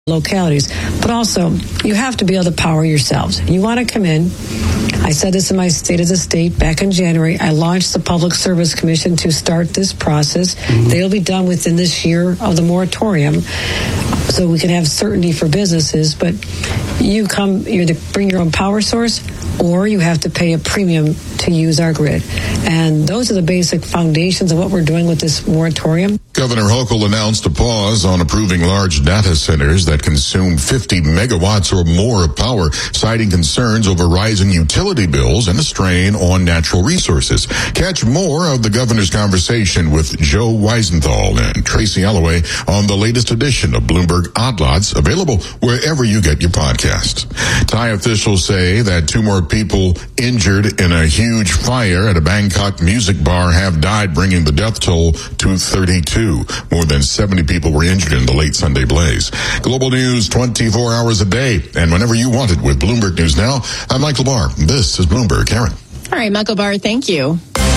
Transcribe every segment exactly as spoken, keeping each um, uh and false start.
localities, but also you have to be able to power yourselves. You want to come in. I said this in my State of the State back in January. I launched the Public Service Commission to start this process. Mm-hmm. They'll be done within this year of the moratorium, so we can have certainty for businesses. But you come, you either bring your own power source, or you have to pay a premium to use our grid. And those are the basic foundations of what we're doing with this moratorium. Governor Hochul announced a pause on approving large data centers that consume fifty megawatts or more of power, citing concerns over rising utility bills and a strain on natural resources. Catch more of the governor's conversation with Joe Weisenthal and Tracy Alloway on the latest edition of Bloomberg Odd Lots, available wherever you get your podcasts. Thai officials say that two more people injured in a huge fire at a Bangkok music bar have died, bringing the death toll to thirty-two. More than seventy people were injured in the late Sunday blaze. Global news twenty-four hours a day and whenever you want it with Bloomberg News Now. I'm Michael Barr. This is Bloomberg. Karen. All right, Michael Barr, thank you.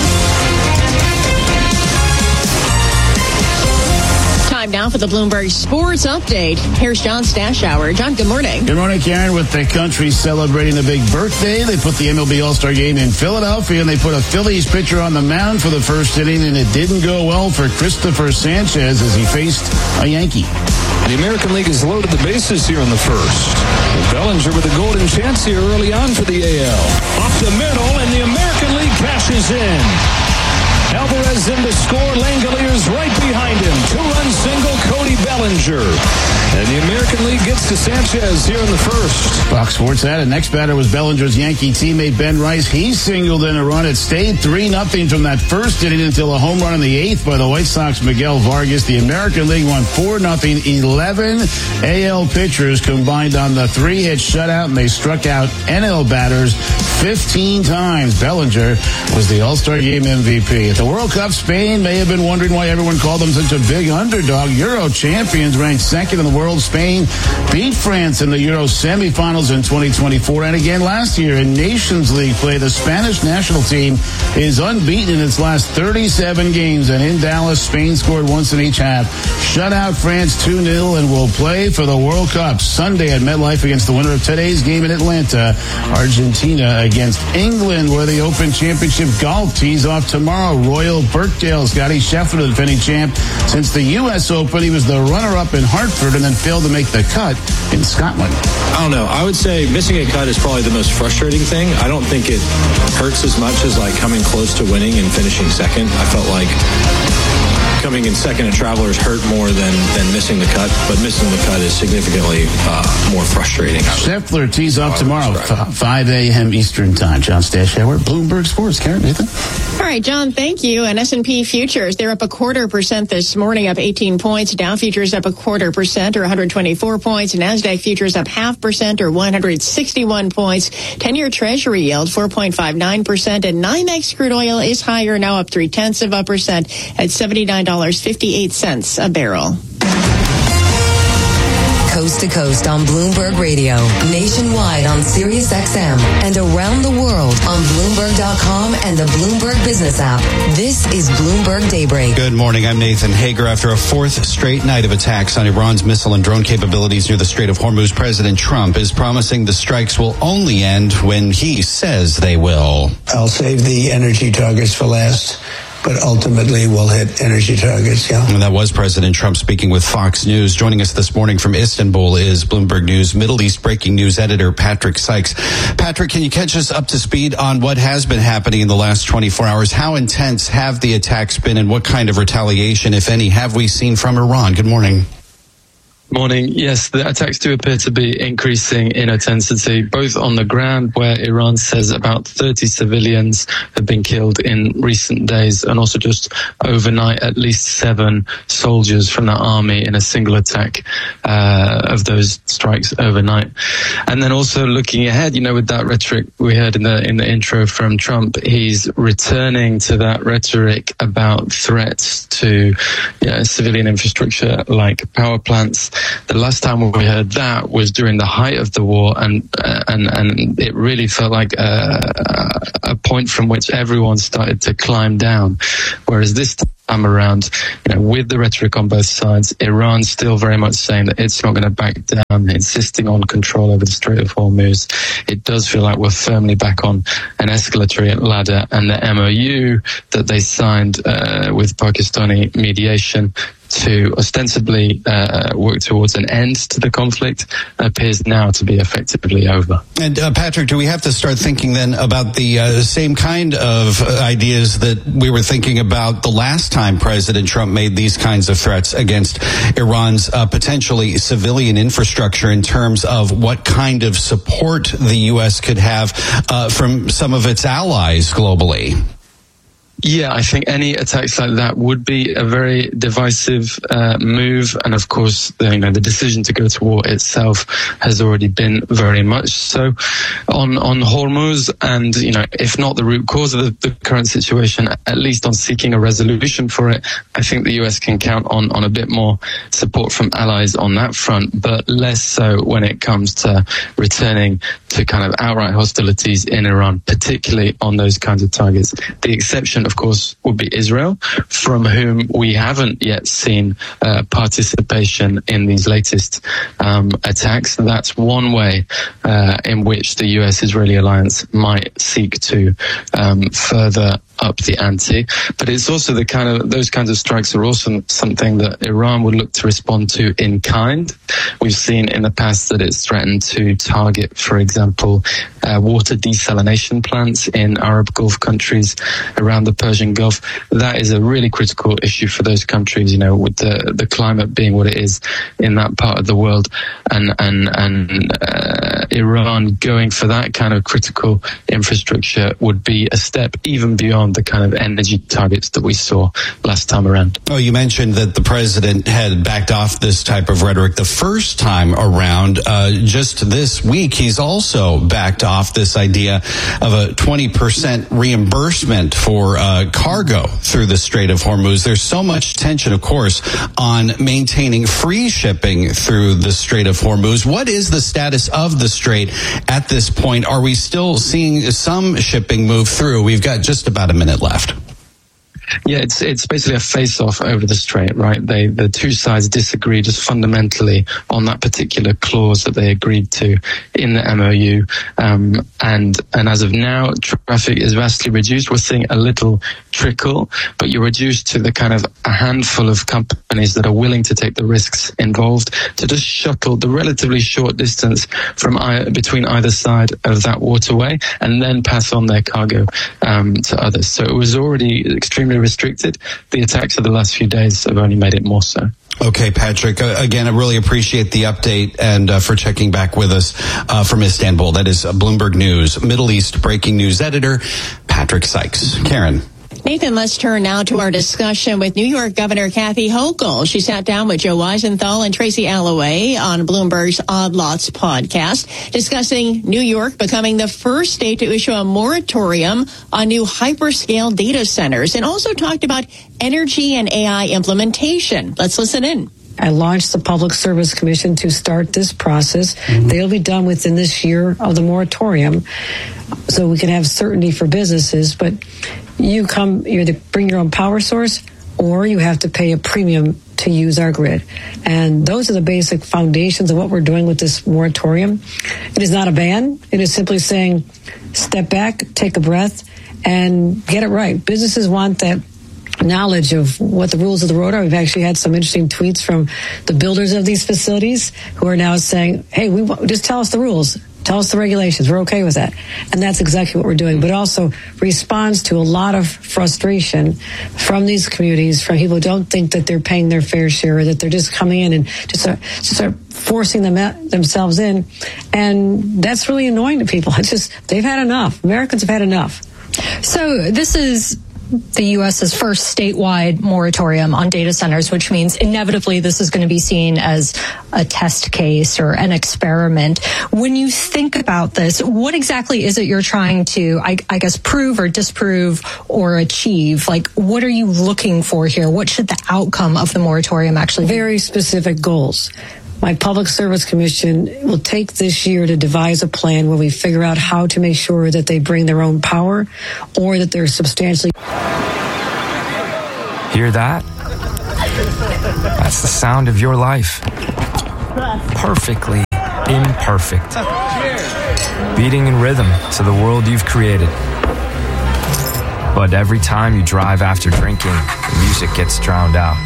Now for the Bloomberg Sports Update. Here's John Stashower. John, good morning. Good morning, Karen. With the country celebrating a big birthday, they put the M L B All-Star Game in Philadelphia, and they put a Phillies pitcher on the mound for the first inning, and it didn't go well for Christopher Sanchez as he faced a Yankee. The American League has loaded the bases here in the first. Bellinger with a golden chance here early on for the A L. Up the middle, and the American League cashes in. Alvarez in to score. Langoliers right behind him. Two-run single, Cody Bellinger. And the American League gets to Sanchez here in the first. Fox Sports had it. Next batter was Bellinger's Yankee teammate Ben Rice. He singled in a run. It stayed three nothing from that first inning until a home run in the eighth by the White Sox Miguel Vargas. The American League won four nothing. eleven A L pitchers combined on the three-hit shutout, and they struck out N L batters fifteen times. Bellinger was the All-Star Game M V P. At the World Cup, Spain may have been wondering why everyone called them such a big underdog. Euro champions ranked second in the world. Spain beat France in the Euro semifinals in twenty twenty-four. And again last year in Nations League play, the Spanish national team is unbeaten in its last thirty-seven games. And in Dallas, Spain scored once in each half, shut out France two nil, and will play for the World Cup Sunday at MetLife against the winner of today's game in Atlanta, Argentina against England, where the Open Championship golf tees off tomorrow. Royal Birkdale, Scotty Scheffler, the defending champ since the U S Open. He was the runner-up in Hartford and then failed to make the cut in Scotland. I don't know. I would say missing a cut is probably the most frustrating thing. I don't think it hurts as much as like coming close to winning and finishing second. I felt like coming in second at Travelers hurt more than, than missing the cut, but missing the cut is significantly uh, more frustrating. Scheffler tees off tomorrow, five a.m. Eastern Time. John Stashower, Bloomberg Sports. Karen, Nathan? All right, John, thank you. And S and P futures, they're up a quarter percent this morning, up eighteen points. Dow futures up a quarter percent, or one hundred twenty-four points. NASDAQ futures up half percent, or one hundred sixty-one points. ten-year Treasury yield, four point five nine percent. And NYMEX crude oil is higher, now up three-tenths of a percent at seventy-nine dollars and fifty-eight cents a barrel. Coast to coast on Bloomberg Radio, nationwide on Sirius X M, and around the world on Bloomberg dot com and the Bloomberg Business app. This is Bloomberg Daybreak. Good morning. I'm Nathan Hager. After a fourth straight night of attacks on Iran's missile and drone capabilities near the Strait of Hormuz, President Trump is promising the strikes will only end when he says they will. I'll save the energy targets for last, but ultimately we'll hit energy targets, yeah. And that was President Trump speaking with Fox News. Joining us this morning from Istanbul is Bloomberg News Middle East breaking news editor Patrick Sykes. Patrick, can you catch us up to speed on what has been happening in the last twenty-four hours? How intense have the attacks been, and what kind of retaliation, if any, have we seen from Iran? Good morning. Morning. Yes, the attacks do appear to be increasing in intensity, both on the ground, where Iran says about thirty civilians have been killed in recent days, and also just overnight, at least seven soldiers from the army in a single attack uh, of those strikes overnight. And then also looking ahead, you know, with that rhetoric we heard in the in the intro from Trump, he's returning to that rhetoric about threats to you know, civilian infrastructure like power plants. The last time we heard that was during the height of the war, and uh, and and it really felt like a, a point from which everyone started to climb down. Whereas this time time around, you know, with the rhetoric on both sides, Iran's still very much saying that it's not going to back down, insisting on control over the Strait of Hormuz. It does feel like we're firmly back on an escalatory ladder, and the M O U that they signed uh, with Pakistani mediation to ostensibly uh, work towards an end to the conflict appears now to be effectively over. And uh, Patrick, do we have to start thinking then about the uh, same kind of ideas that we were thinking about the last time President Trump made these kinds of threats against Iran's uh, potentially civilian infrastructure in terms of what kind of support the U S could have uh, from some of its allies globally? Yeah, I think any attacks like that would be a very divisive uh, move, and of course, the, you know, the decision to go to war itself has already been very much so on on Hormuz, and you know, if not the root cause of the, the current situation, at least on seeking a resolution for it. I think the U S can count on on a bit more support from allies on that front, but less so when it comes to returning to kind of outright hostilities in Iran, particularly on those kinds of targets. The exception, of course, would be Israel, from whom we haven't yet seen uh, participation in these latest um, attacks. That's one way uh, in which the U S-Israeli alliance might seek to um, further up the ante, but it's also the kind of those kinds of strikes are also something that Iran would look to respond to in kind. We've seen in the past that it's threatened to target, for example, uh, water desalination plants in Arab Gulf countries around the Persian Gulf. That is a really critical issue for those countries, you know, with the the climate being what it is in that part of the world, and and and uh, Iran going for that kind of critical infrastructure would be a step even beyond the kind of energy targets that we saw last time around. Oh, you mentioned that the president had backed off this type of rhetoric the first time around. Uh, just this week, he's also backed off this idea of a twenty percent reimbursement for uh, cargo through the Strait of Hormuz. There's so much tension, of course, on maintaining free shipping through the Strait of Hormuz. What is the status of the strait at this point? Are we still seeing some shipping move through? We've got just about a minute left. Yeah, it's it's basically a face-off over the strait, right? They the two sides disagree just fundamentally on that particular clause that they agreed to in the M O U, um, and and as of now, traffic is vastly reduced. We're seeing a little trickle, but you're reduced to the kind of a handful of companies that are willing to take the risks involved to just shuttle the relatively short distance from between either side of that waterway and then pass on their cargo um, to others. So it was already extremely restricted. The attacks of the last few days have only made it more so. Okay, Patrick, uh, again, I really appreciate the update and uh, for checking back with us uh, from Istanbul. That is Bloomberg News, Middle East breaking news editor, Patrick Sykes. Karen. Nathan, let's turn now to our discussion with New York Governor Kathy Hochul. She sat down with Joe Weisenthal and Tracy Alloway on Bloomberg's Odd Lots podcast, discussing New York becoming the first state to issue a moratorium on new hyperscale data centers, and also talked about energy and A I implementation. Let's listen in. I launched the Public Service Commission to start this process. Mm-hmm. They'll be done within this year of the moratorium, so we can have certainty for businesses. But you come, you either bring your own power source, or you have to pay a premium to use our grid. And those are the basic foundations of what we're doing with this moratorium. It is not a ban. It is simply saying, step back, take a breath, and get it right. Businesses want that knowledge of what the rules of the road are. We've actually had some interesting tweets from the builders of these facilities who are now saying, hey, we want, just tell us the rules. Tell us the regulations. We're okay with that. And that's exactly what we're doing. But also responds to a lot of frustration from these communities, from people who don't think that they're paying their fair share, or that they're just coming in and just are, just are forcing them out, themselves in. And that's really annoying to people. It's just, they've had enough. Americans have had enough. So this is the U S's first statewide moratorium on data centers, which means inevitably this is going to be seen as a test case or an experiment. When you think about this, what exactly is it you're trying to, I, I guess, prove or disprove or achieve? Like, what are you looking for here? What should the outcome of the moratorium actually be? Very specific goals. My Public Service Commission will take this year to devise a plan where we figure out how to make sure that they bring their own power, or that they're substantially... Hear that? That's the sound of your life. Perfectly imperfect. Beating in rhythm to the world you've created. But every time you drive after drinking, the music gets drowned out.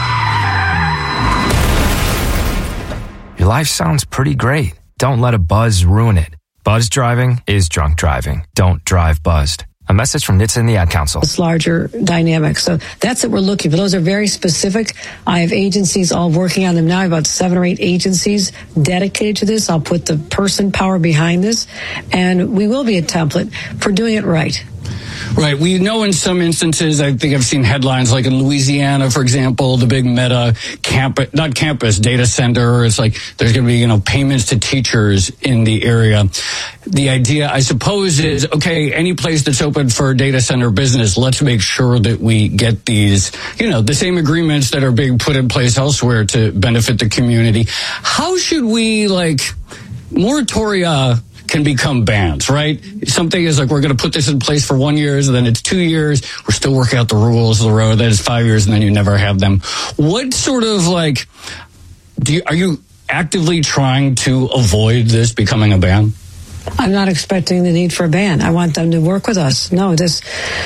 Your life sounds pretty great. Don't let a buzz ruin it. Buzz driving is drunk driving. Don't drive buzzed. A message from N H T S A and the Ad Council. This larger dynamic. So that's what we're looking for. Those are very specific. I have agencies all working on them now. I have about seven or eight agencies dedicated to this. I'll put the person power behind this, and we will be a template for doing it right. Right. We know in some instances, I think I've seen headlines like in Louisiana, for example, the big Meta campus, not campus, data center. It's like there's going to be, you know, payments to teachers in the area. The idea, I suppose, is, okay, any place that's open for a data center business, let's make sure that we get these, you know, the same agreements that are being put in place elsewhere to benefit the community. How should we, like, moratoria can become bans, right? Something is like, we're going to put this in place for one year, and then it's two years. We're still working out the rules of the road. Then it's five years, and then you never have them. What sort of, like, do you, are you actively trying to avoid this becoming a ban? I'm not expecting the need for a ban. I want them to work with us. No, this,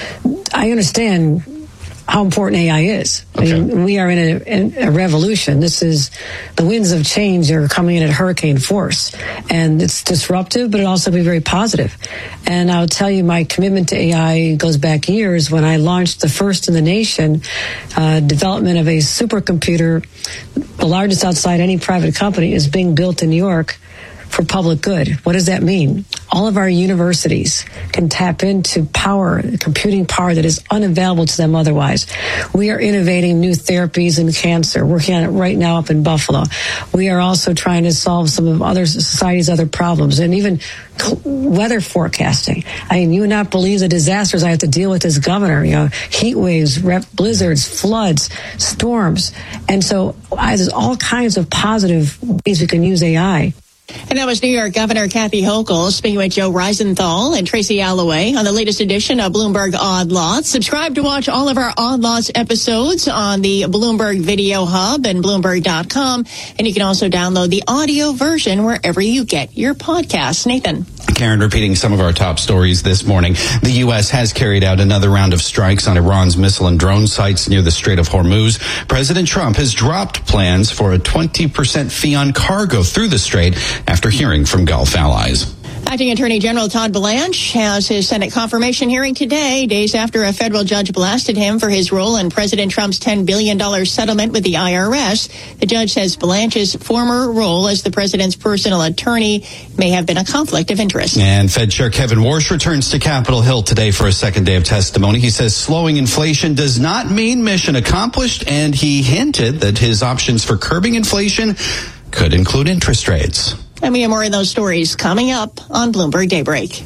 I understand how important A I is. Okay. I mean, we are in a, in a revolution. This is, the winds of change are coming in at hurricane force. And it's disruptive, but it also be very positive. And I'll tell you, my commitment to A I goes back years when I launched the first in the nation uh, development of a supercomputer. The largest outside any private company is being built in New York for public good. What does that mean? All of our universities can tap into power, computing power that is unavailable to them otherwise. We are innovating new therapies in cancer, working on it right now up in Buffalo. We are also trying to solve some of other society's other problems, and even weather forecasting. I mean, you would not believe the disasters I have to deal with as governor, you know, heat waves, blizzards, floods, storms. And so I, there's all kinds of positive ways we can use A I. And that was New York Governor Kathy Hochul speaking with Joe Reisenthal and Tracy Alloway on the latest edition of Bloomberg Odd Lots. Subscribe to watch all of our Odd Lots episodes on the Bloomberg Video Hub and Bloomberg dot com. And you can also download the audio version wherever you get your podcasts. Nathan. Karen, repeating some of our top stories this morning. The U S has carried out another round of strikes on Iran's missile and drone sites near the Strait of Hormuz. President Trump has dropped plans for a twenty percent fee on cargo through the strait after hearing from Gulf allies. Acting Attorney General Todd Blanche has his Senate confirmation hearing today, days after a federal judge blasted him for his role in President Trump's ten billion dollars settlement with the I R S. The judge says Blanche's former role as the president's personal attorney may have been a conflict of interest. And Fed Chair Kevin Warsh returns to Capitol Hill today for a second day of testimony. He says slowing inflation does not mean mission accomplished, and he hinted that his options for curbing inflation could include interest rates. And we have more of those stories coming up on Bloomberg Daybreak.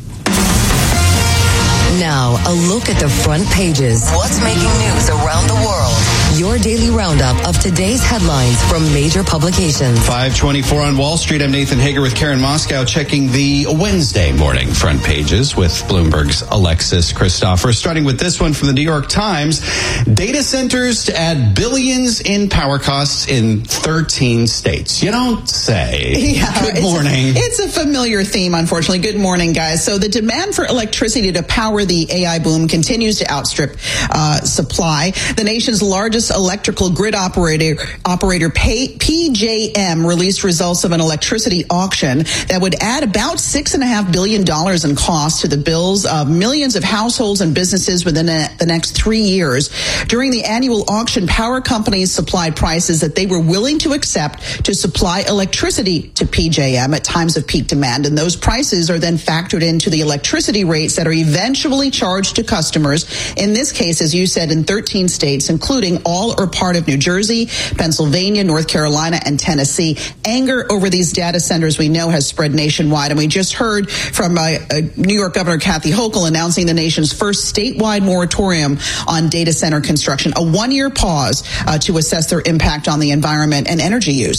Now, a look at the front pages. What's making news around the world? Your daily roundup of today's headlines from major publications. five twenty-four on Wall Street. I'm Nathan Hager with Karen Moscow, checking the Wednesday morning front pages with Bloomberg's Alexis Christopher. Starting with this one from the New York Times. Data centers to add billions in power costs in thirteen states. You don't say. Yeah, Good it's morning. A, it's a familiar theme, unfortunately. Good morning, guys. So the demand for electricity to power the A I boom continues to outstrip uh, supply. The nation's largest electrical grid operator, operator P J M, released results of an electricity auction that would add about six and a half billion dollars in cost to the bills of millions of households and businesses within the next three years. During the annual auction, power companies supplied prices that they were willing to accept to supply electricity to P J M at times of peak demand, and those prices are then factored into the electricity rates that are eventually charged to customers. In this case, as you said, in thirteen states, including all or part of New Jersey, Pennsylvania, North Carolina, and Tennessee. Anger over these data centers, we know, has spread nationwide. And we just heard from uh, uh, New York Governor Kathy Hochul announcing the nation's first statewide moratorium on data center construction, a one-year pause uh, to assess their impact on the environment and energy use.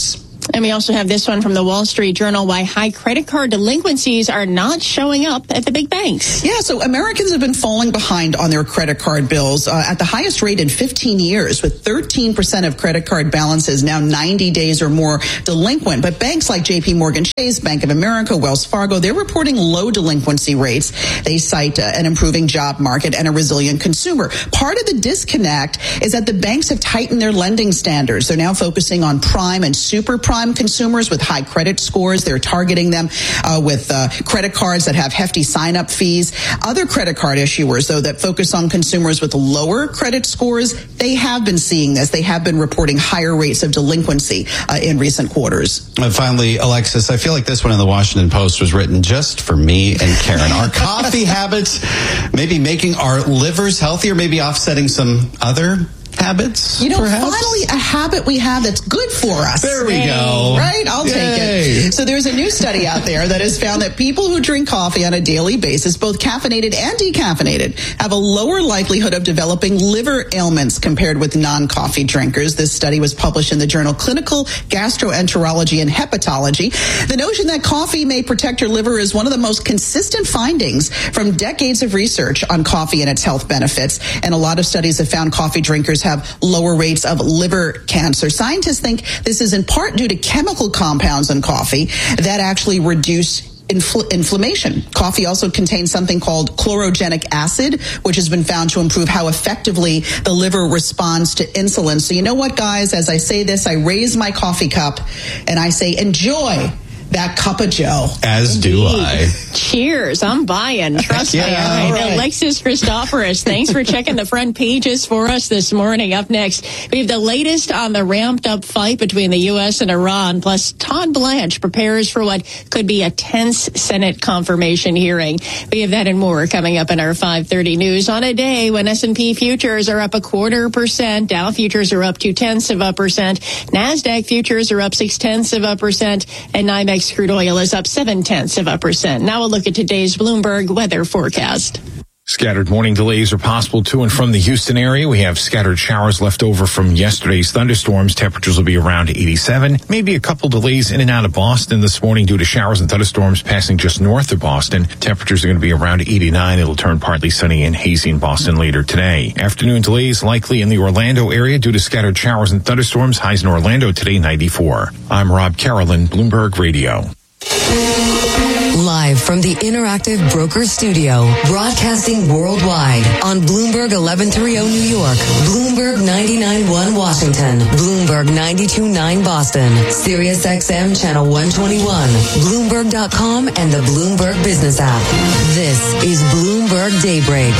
And we also have this one from the Wall Street Journal, why high credit card delinquencies are not showing up at the big banks. Yeah, so Americans have been falling behind on their credit card bills uh, at the highest rate in fifteen years, with thirteen percent of credit card balances now ninety days or more delinquent. But banks like J P Morgan Chase, Bank of America, Wells Fargo, they're reporting low delinquency rates. They cite uh, an improving job market and a resilient consumer. Part of the disconnect is that the banks have tightened their lending standards. They're now focusing on prime and super prime consumers with high credit scores. They're targeting them uh, with uh, credit cards that have hefty sign-up fees. Other credit card issuers, though, that focus on consumers with lower credit scores, they have been seeing this. They have been reporting higher rates of delinquency uh, in recent quarters. And finally, Alexis, I feel like this one in the Washington Post was written just for me and Karen. Our coffee habits, maybe making our livers healthier, maybe offsetting some other habits, You know, perhaps? finally a habit we have that's good for us. There we go. Right? I'll Yay. take it. So there's a new study out there that has found that people who drink coffee on a daily basis, both caffeinated and decaffeinated, have a lower likelihood of developing liver ailments compared with non-coffee drinkers. This study was published in the journal Clinical Gastroenterology and Hepatology. The notion that coffee may protect your liver is one of the most consistent findings from decades of research on coffee and its health benefits. And a lot of studies have found coffee drinkers have lower rates of liver cancer. Scientists think this is in part due to chemical compounds in coffee that actually reduce Infl- inflammation. Coffee also contains something called chlorogenic acid, which has been found to improve how effectively the liver responds to insulin. So you know what, guys, as I say this, I raise my coffee cup and I say, enjoy that cup of Joe. As Indeed. do I. Cheers. I'm buying. Trust Yeah, me. All right. all right. Alexis Christoforous, thanks for checking the front pages for us this morning. Up next, we have the latest on the ramped up fight between the U S and Iran. Plus, Todd Blanche prepares for what could be a tense Senate confirmation hearing. We have that and more coming up in our five thirty news on a day when S and P futures are up a quarter percent. Dow futures are up two tenths of a percent. NASDAQ futures are up six tenths of a percent. And NYMEX crude oil is up seven tenths of a percent. Now we'll look at today's Bloomberg weather forecast. Scattered morning delays are possible to and from the Houston area. We have scattered showers left over from yesterday's thunderstorms. Temperatures will be around eighty-seven. Maybe a couple delays in and out of Boston this morning due to showers and thunderstorms passing just north of Boston. Temperatures are going to be around eighty-nine. It'll turn partly sunny and hazy in Boston later today. Afternoon delays likely in the Orlando area due to scattered showers and thunderstorms. Highs in Orlando today ninety-four. I'm Rob Carolyn, Bloomberg Radio. Live from the Interactive Broker Studio, broadcasting worldwide on Bloomberg eleven thirty New York, Bloomberg ninety-nine point one Washington, Bloomberg ninety-two point nine Boston, Sirius X M Channel one twenty-one, Bloomberg dot com, and the Bloomberg Business app. This is Bloomberg Daybreak.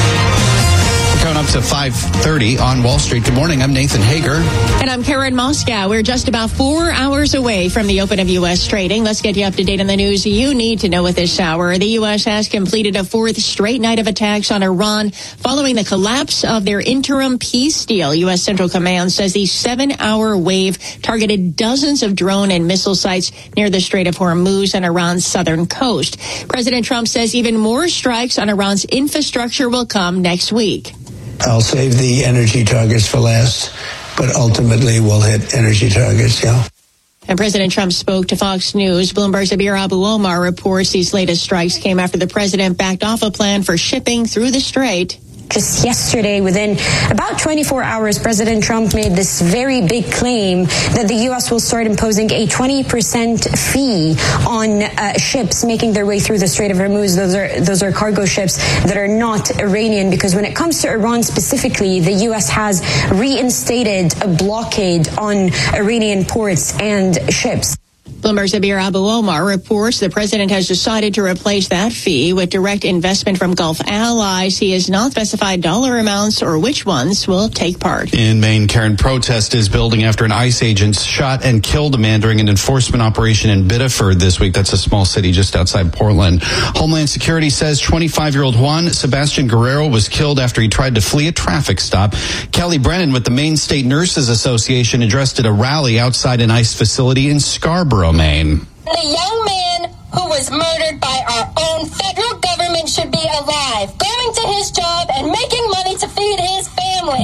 Coming up to five thirty on Wall Street. Good morning. I'm Nathan Hager. And I'm Karen Moscow. We're just about four hours away from the open of U S trading. Let's get you up to date on the news you need to know at this hour. The U S has completed a fourth straight night of attacks on Iran following the collapse of their interim peace deal. U S Central Command says the seven-hour wave targeted dozens of drone and missile sites near the Strait of Hormuz and Iran's southern coast. President Trump says even more strikes on Iran's infrastructure will come next week. I'll save the energy targets for last, but ultimately we'll hit energy targets, yeah. And President Trump spoke to Fox News. Bloomberg's Abir Abu-Omar reports these latest strikes came after the president backed off a plan for shipping through the strait. Just yesterday, within about twenty-four hours, President Trump made this very big claim that the U S will start imposing a twenty percent fee on uh, ships making their way through the Strait of Hormuz. Those are those are cargo ships that are not Iranian, because when it comes to Iran specifically, the U S has reinstated a blockade on Iranian ports and ships. Bloomberg's Abir Abu-Omar reports the president has decided to replace that fee with direct investment from Gulf allies. He has not specified dollar amounts or which ones will take part. In Maine, Karen, protest is building after an ICE agent shot and killed a man during an enforcement operation in Biddeford this week. That's a small city just outside Portland. Homeland Security says twenty-five-year-old Juan Sebastian Guerrero was killed after he tried to flee a traffic stop. Kelly Brennan with the Maine State Nurses Association addressed at a rally outside an ICE facility in Scarborough, Maine. The young man who was murdered by our own federal government should be alive, going to his job and making money to feed his family.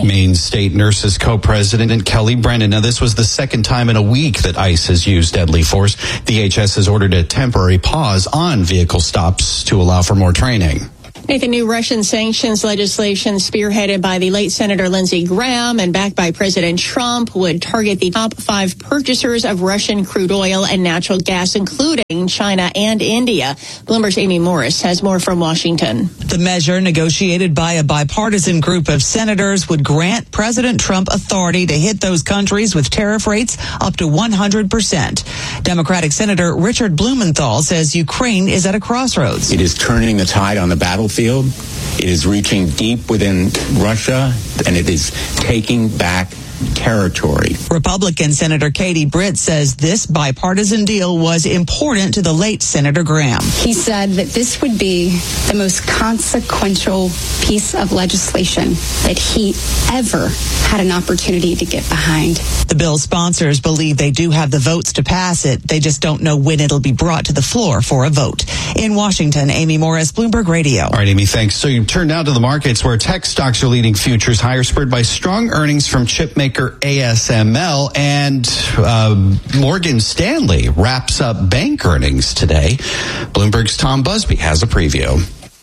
Maine State Nurses Co-President Kelly Brennan. Now, this was the second time in a week that ICE has used deadly force. D H S has ordered a temporary pause on vehicle stops to allow for more training. Nathan, new Russian sanctions legislation spearheaded by the late Senator Lindsey Graham and backed by President Trump would target the top five purchasers of Russian crude oil and natural gas, including China and India. Bloomberg's Amy Morris has more from Washington. The measure, negotiated by a bipartisan group of senators, would grant President Trump authority to hit those countries with tariff rates up to one hundred percent. Democratic Senator Richard Blumenthal says Ukraine is at a crossroads. It is turning the tide on the battlefield. It is reaching deep within Russia, and it is taking back territory. Republican Senator Katie Britt says this bipartisan deal was important to the late Senator Graham. He said that this would be the most consequential piece of legislation that he ever had an opportunity to get behind. The bill's sponsors believe they do have the votes to pass it. They just don't know when it'll be brought to the floor for a vote. In Washington, Amy Morris, Bloomberg Radio. All right, Amy, thanks. So you turn now to the markets where tech stocks are leading futures higher, spurred by strong earnings from chip maker A S M L, and uh, Morgan Stanley wraps up bank earnings today. Bloomberg's Tom Busby has a preview.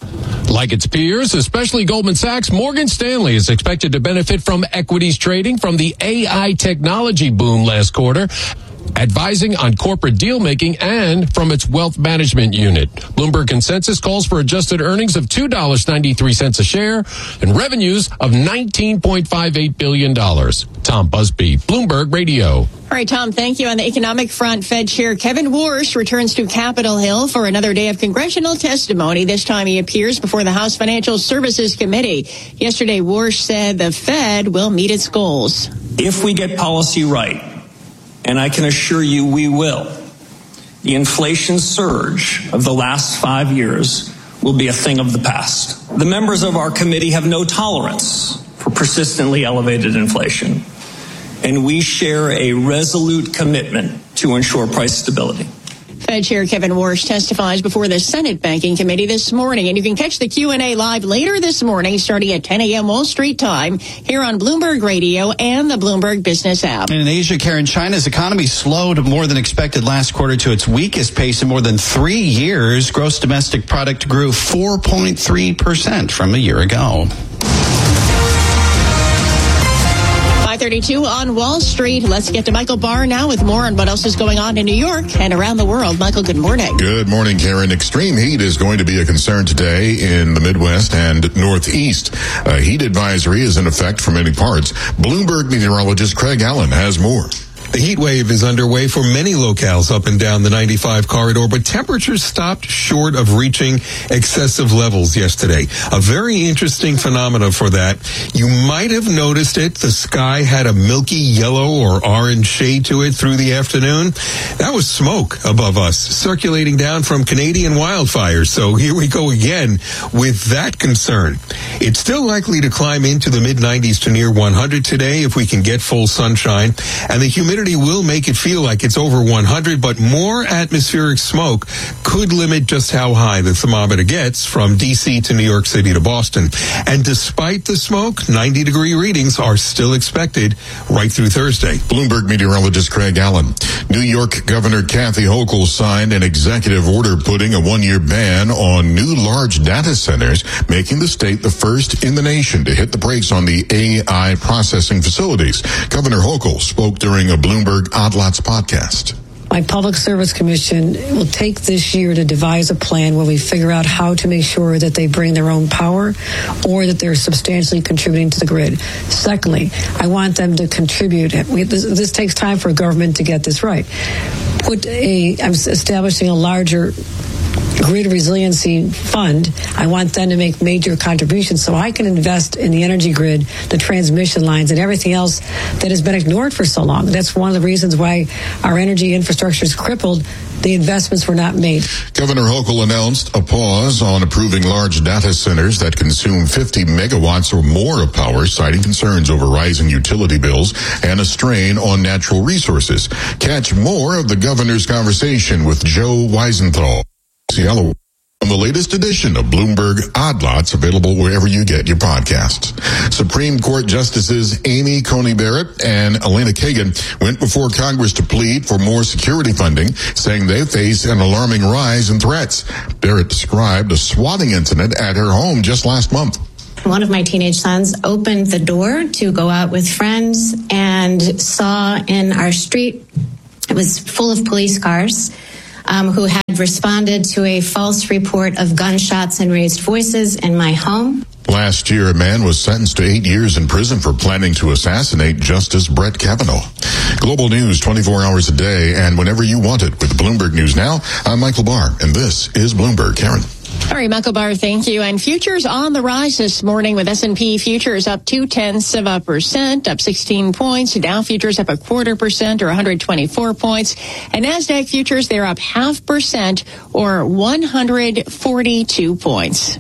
Like its peers, especially Goldman Sachs, Morgan Stanley is expected to benefit from equities trading from the A I technology boom last quarter, advising on corporate deal making, and from its wealth management unit. Bloomberg consensus calls for adjusted earnings of two dollars and ninety-three cents a share and revenues of nineteen point five eight billion dollars. Tom Busby, Bloomberg Radio. All right, Tom, thank you. On the economic front, Fed Chair Kevin Warsh returns to Capitol Hill for another day of congressional testimony. This time he appears before the House Financial Services Committee. Yesterday, Warsh said the Fed will meet its goals. If we get policy right, and I can assure you we will, the inflation surge of the last five years will be a thing of the past. The members of our committee have no tolerance for persistently elevated inflation, and we share a resolute commitment to ensure price stability. Fed Chair Kevin Warsh testifies before the Senate Banking Committee this morning, and you can catch the Q and A live later this morning starting at ten a.m. Wall Street time here on Bloomberg Radio and the Bloomberg Business app. And in Asia, Karen, China's economy slowed more than expected last quarter to its weakest pace in more than three years. Gross domestic product grew four point three percent from a year ago. five thirty-two on Wall Street. Let's get to Michael Barr now with more on what else is going on in New York and around the world. Michael, good morning. Good morning, Karen. Extreme heat is going to be a concern today in the Midwest and Northeast. A heat advisory is in effect for many parts. Bloomberg meteorologist Craig Allen has more. The heat wave is underway for many locales up and down the ninety-five corridor, but temperatures stopped short of reaching excessive levels yesterday. A very interesting phenomena for that. You might have noticed it. The sky had a milky yellow or orange shade to it through the afternoon. That was smoke above us, circulating down from Canadian wildfires. So here we go again with that concern. It's still likely to climb into the mid nineties to near one hundred today if we can get full sunshine, and the humidity will make it feel like it's over one hundred, but more atmospheric smoke could limit just how high the thermometer gets from D C to New York City to Boston. And despite the smoke, ninety degree readings are still expected right through Thursday. Bloomberg meteorologist Craig Allen. New York Governor Kathy Hochul signed an executive order putting a one-year ban on new large data centers, making the state the first in the nation to hit the brakes on the A I processing facilities. Governor Hochul spoke during a Bloomberg Odd Lots podcast. My Public Service Commission will take this year to devise a plan where we figure out how to make sure that they bring their own power or that they're substantially contributing to the grid. Secondly, I want them to contribute. We, this, this takes time for government to get this right. Put a, I'm establishing a larger grid resiliency fund. I want them to make major contributions so I can invest in the energy grid, the transmission lines, and everything else that has been ignored for so long. That's one of the reasons why our energy infrastructure is crippled. The investments were not made. Governor Hochul announced a pause on approving large data centers that consume fifty megawatts or more of power, citing concerns over rising utility bills and a strain on natural resources. Catch more of the governor's conversation with Joe Weisenthal. Cielo. on the latest edition of Bloomberg Odd Lots, available wherever you get your podcasts. Supreme Court Justices Amy Coney Barrett and Elena Kagan went before Congress to plead for more security funding, saying they face an alarming rise in threats. Barrett described a swatting incident at her home just last month. One of my teenage sons opened the door to go out with friends and saw in our street, it was full of police cars, um, who had responded to a false report of gunshots and raised voices in my home. Last year, a man was sentenced to eight years in prison for planning to assassinate Justice Brett Kavanaugh. Global news twenty-four hours a day and whenever you want it with Bloomberg News Now. I'm Michael Barr, and this is Bloomberg. Karen. All right, Michael Barr, thank you. And futures on the rise this morning with S and P futures up two tenths of a percent, up sixteen points. Dow futures up a quarter percent or one hundred twenty-four points. And NASDAQ futures, they're up half percent or one hundred forty-two points.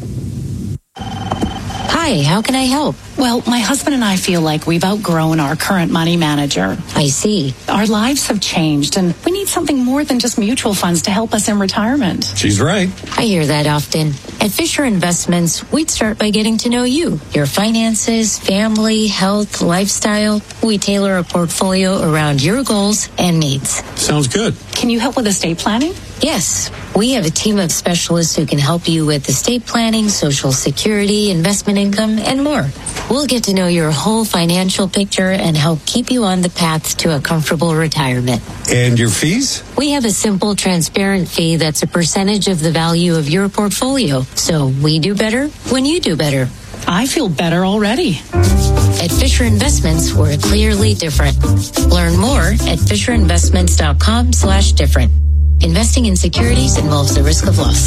Hi, how can I help? Well, my husband and I feel like we've outgrown our current money manager. I see. Our lives have changed, and we need something more than just mutual funds to help us in retirement. She's right. I hear that often. At Fisher Investments, we'd start by getting to know you, your finances, family, health, lifestyle. We tailor a portfolio around your goals and needs. Sounds good. Can you help with estate planning? Yes. We have a team of specialists who can help you with estate planning, Social Security, investment income, and more. We'll get to know your whole financial picture and help keep you on the path to a comfortable retirement. And your fees? We have a simple, transparent fee that's a percentage of the value of your portfolio. So we do better when you do better. I feel better already. At Fisher Investments, we're clearly different. Learn more at FisherInvestments.com slash different. Investing in securities involves the risk of loss.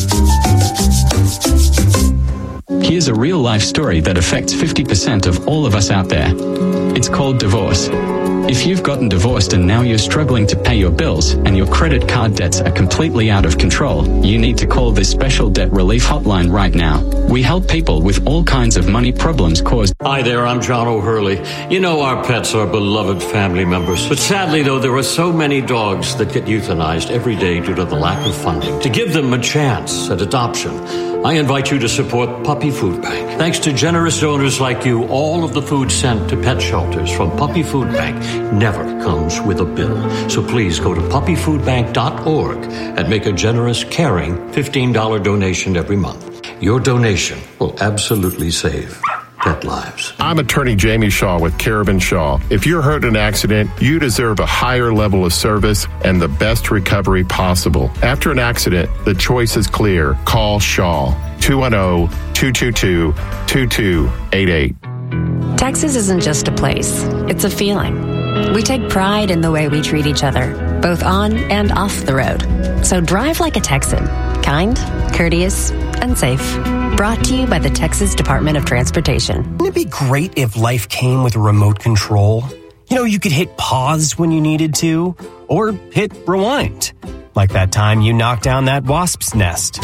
Here's a real-life story that affects fifty percent of all of us out there. It's called divorce. If you've gotten divorced and now you're struggling to pay your bills and your credit card debts are completely out of control, you need to call this special debt relief hotline right now. We help people with all kinds of money problems caused. Hi there, I'm John O'Hurley. You know our pets are beloved family members. But sadly, though, there are so many dogs that get euthanized every day due to the lack of funding. To give them a chance at adoption, I invite you to support Puppy Food Bank. Thanks to generous donors like you, all of the food sent to pet shelters from Puppy Food Bank never comes with a bill. So please go to puppy food bank dot org and make a generous, caring fifteen dollars donation every month. Your donation will absolutely save pet lives. I'm attorney Jamie Shaw with Carabin Shaw. If you're hurt in an accident, you deserve a higher level of service and the best recovery possible. After an accident, the choice is clear. Call Shaw, two one zero, two two two, two two eight eight. Texas isn't just a place, it's a feeling. We take pride in the way we treat each other, both on and off the road. So drive like a Texan, kind, courteous, and safe. Brought to you by the Texas Department of Transportation. Wouldn't it be great if life came with a remote control? You know, you could hit pause when you needed to, or hit rewind. Like that time you knocked down that wasp's nest.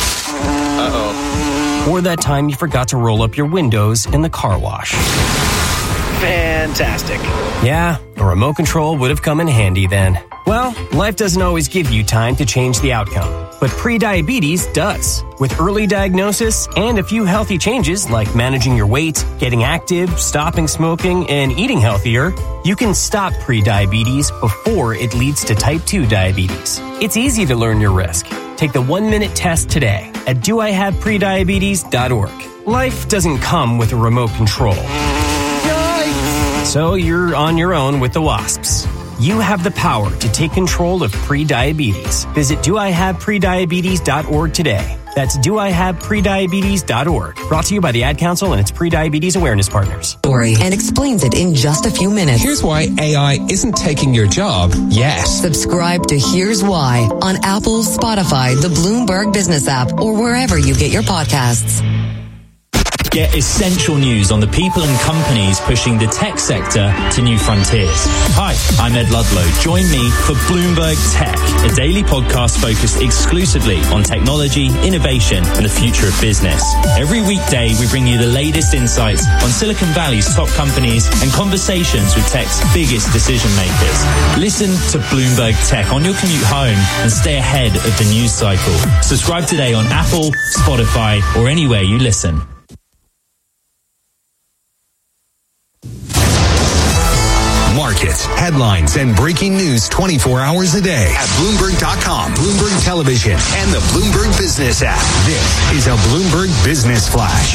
Uh-oh. Or that time you forgot to roll up your windows in the car wash. Fantastic. Yeah, a remote control would have come in handy then. Well, life doesn't always give you time to change the outcome, but prediabetes does. With early diagnosis and a few healthy changes like managing your weight, getting active, stopping smoking, and eating healthier, you can stop prediabetes before it leads to type two diabetes. It's easy to learn your risk. Take the one-minute test today at do I have prediabetes dot org. Life doesn't come with a remote control. So you're on your own with the wasps. You have the power to take control of prediabetes. Visit do I have prediabetes dot org today. That's do I have prediabetes dot org. Brought to you by the Ad Council and its Prediabetes Awareness Partners. Story and explains it in just a few minutes. Here's why A I isn't taking your job yet. Subscribe to Here's Why on Apple, Spotify, the Bloomberg Business app, or wherever you get your podcasts. Get essential news on the people and companies pushing the tech sector to new frontiers. Hi, I'm Ed Ludlow. Join me for Bloomberg Tech, a daily podcast focused exclusively on technology, innovation, and the future of business. Every weekday, we bring you the latest insights on Silicon Valley's top companies and conversations with tech's biggest decision makers. Listen to Bloomberg Tech on your commute home and stay ahead of the news cycle. Subscribe today on Apple, Spotify, or anywhere you listen. Markets, headlines, and breaking news twenty-four hours a day at Bloomberg dot com, Bloomberg Television, and the Bloomberg Business app. This is a Bloomberg Business Flash.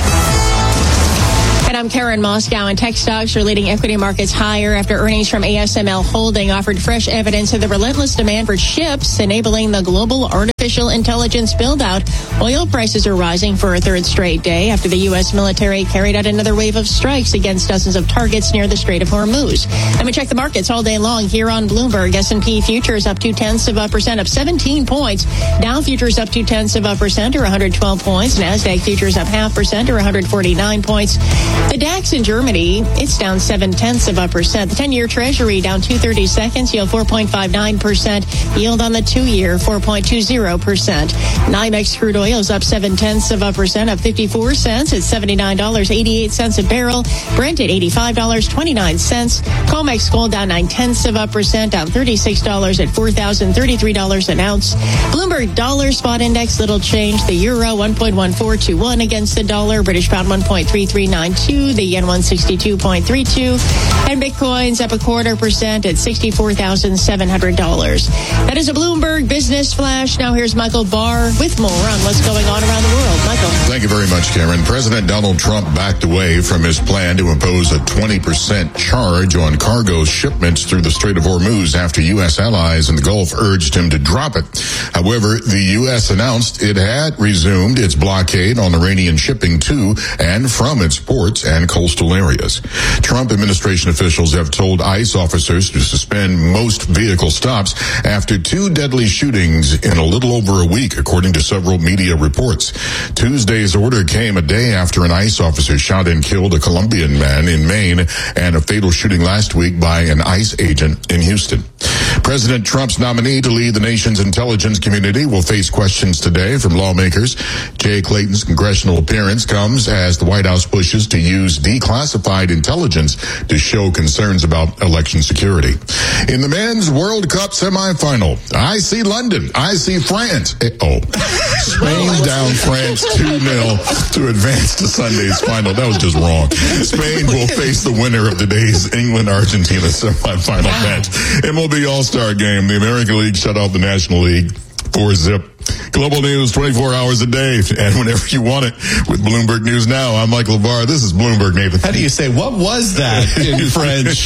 And I'm Karen Moscow, and tech stocks are leading equity markets higher after earnings from A S M L Holding offered fresh evidence of the relentless demand for chips, enabling the global artificial intelligence build-out. Oil prices are rising for a third straight day after the U S military carried out another wave of strikes against dozens of targets near the Strait of Hormuz. And we check the markets all day long here on Bloomberg. S and P futures up two tenths of a percent, up seventeen points. Dow futures up two tenths of a percent, or one hundred twelve points. Nasdaq futures up half percent, or one hundred forty-nine points. The DAX in Germany, it's down seven tenths of a percent. The ten-year Treasury down two thirty-seconds, yield four point five nine percent. Yield on the two-year four point two zero percent. NYMEX crude oil is up seven tenths of a percent, up fifty-four cents at seventy-nine dollars and eighty-eight cents a barrel. Brent at eighty-five dollars and twenty-nine cents. COMEX gold down nine tenths of a percent, down thirty-six dollars at four thousand thirty-three dollars an ounce. Bloomberg dollar spot index, little change. The euro one point one four two one against the dollar. British pound one point three three nine two. The yen one sixty-two point three two. And Bitcoin's up a quarter percent at sixty-four thousand seven hundred dollars. That is a Bloomberg Business Flash. Now here's Michael Barr with more on what's going on around the world. Michael. Thank you very much, Karen. President Donald Trump backed away from his plan to impose a twenty percent charge on cargo shipments through the Strait of Hormuz after U S allies in the Gulf urged him to drop it. However, the U S announced it had resumed its blockade on Iranian shipping to and from its ports and coastal areas. Trump administration officials have told ICE officers to suspend most vehicle stops after two deadly shootings in a little over a week, according to several media reports. Tuesday's order came a day after an ICE officer shot and killed a Colombian man in Maine and a fatal shooting last week by an ICE agent in Houston. President Trump's nominee to lead the nation's intelligence community will face questions today from lawmakers. Jay Clayton's congressional appearance comes as the White House pushes to use declassified intelligence to show concerns about election security. In the men's World Cup semifinal, I see London. I see France. Oh, Spain down France two nil to advance to Sunday's final. That was just wrong. Spain will face the winner of today's England-Argentina semifinal match. M L B All-Star Game. The American League shut off the National League. Four zip. Global news twenty-four hours a day and whenever you want it with Bloomberg News Now. I'm Michael LeVar. This is Bloomberg, Nathan. How do you say, what was that in French?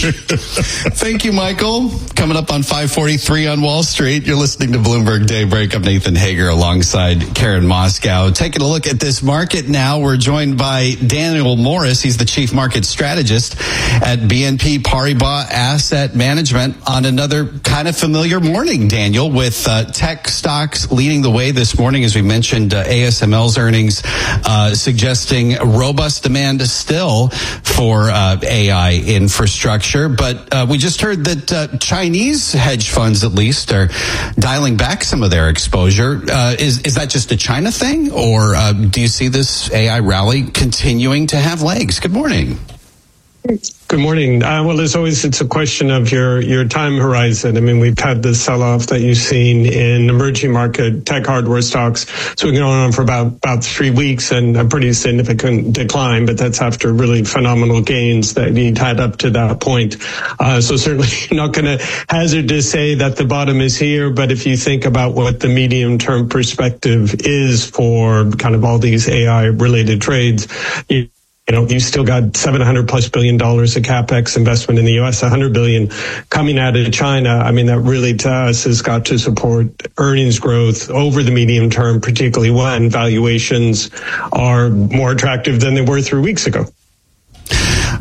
Thank you, Michael. Coming up on five forty-three on Wall Street, you're listening to Bloomberg Daybreak. I'm Nathan Hager alongside Karen Moscow. Taking a look at this market now, we're joined by Daniel Morris. He's the chief market strategist at B N P Paribas Asset Management on another kind of familiar morning, Daniel, with uh, tech stocks leading the way this morning. As we mentioned, uh, A S M L's earnings uh, suggesting robust demand still for uh, A I infrastructure. But uh, we just heard that uh, Chinese hedge funds, at least, are dialing back some of their exposure. Uh, is, is that just a China thing? Or uh, do you see this A I rally continuing to have legs? Good morning. Good morning. Uh, well, as always, it's a question of your, your time horizon. I mean, we've had the sell-off that you've seen in emerging market tech hardware stocks. So we're going on for about, about three weeks and a pretty significant decline, but that's after really phenomenal gains that we'd had up to that point. Uh, so certainly not going to hazard to say that the bottom is here, but if you think about what the medium-term perspective is for kind of all these A I-related trades, you You know, you still got seven hundred plus billion dollars of CapEx investment in the U S, one hundred billion coming out of China. I mean, that really to us has got to support earnings growth over the medium term, particularly when valuations are more attractive than they were three weeks ago.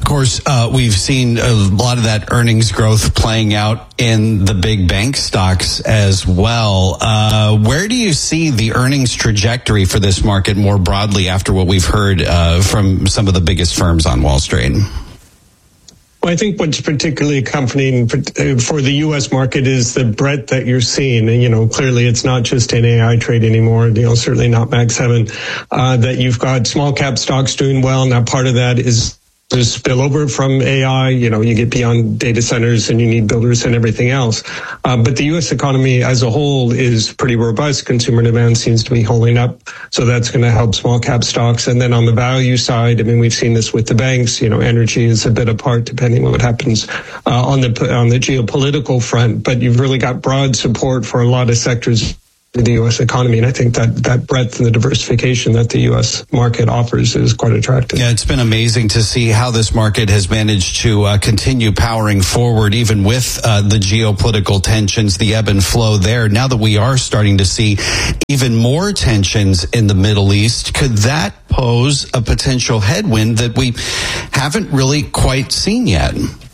course, uh, we've seen a lot of that earnings growth playing out in the big bank stocks as well. Uh, where do you see the earnings trajectory for this market more broadly after what we've heard uh, from some of the biggest firms on Wall Street? Well, I think what's particularly comforting for the U S market is the breadth that you're seeing. And, you know, clearly it's not just an A I trade anymore, you know, certainly not Mag seven, uh, that you've got small cap stocks doing well. Now, part of that is the spillover from A I. You know, you get beyond data centers and you need builders and everything else. Uh, but the U S economy as a whole is pretty robust. Consumer demand seems to be holding up. So that's going to help small cap stocks. And then on the value side, I mean, we've seen this with the banks. You know, energy is a bit apart depending on what happens uh, on the on the geopolitical front. But you've really got broad support for a lot of sectors of the U S economy. And I think that that breadth and the diversification that the U S market offers is quite attractive. Yeah, it's been amazing to see how this market has managed to uh, continue powering forward, even with uh, the geopolitical tensions, the ebb and flow there. Now that we are starting to see even more tensions in the Middle East, could that pose a potential headwind that we haven't really quite seen yet?